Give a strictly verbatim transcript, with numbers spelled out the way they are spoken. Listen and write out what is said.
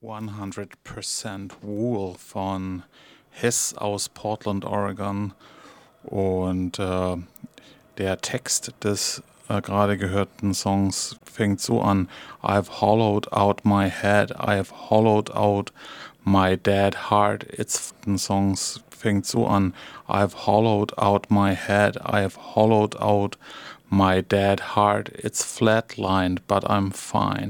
hundert Prozent Wool von Hiss aus Portland, Oregon. Und äh, der Text des äh, gerade gehörten Songs fängt so an: I've hollowed out my head, I've hollowed out my dead heart. It's den Songs fängt so an: I've hollowed out my head, I've hollowed out my dead heart. It's flatlined, but I'm fine.